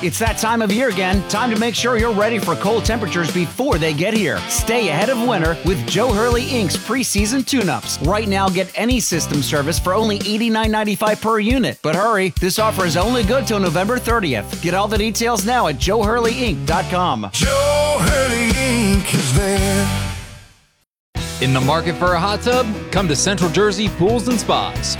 It's that time of year again. Time to make sure you're ready for cold temperatures before they get here. Stay ahead of winter with Joe Hurley Inc.'s preseason tune-ups. Right now, get any system service for only $89.95 per unit. But hurry, this offer is only good till November 30th. Get all the details now at joehurleyinc.com. Joe Hurley Inc. is there. In the market for a hot tub? Come to Central Jersey Pools and Spas.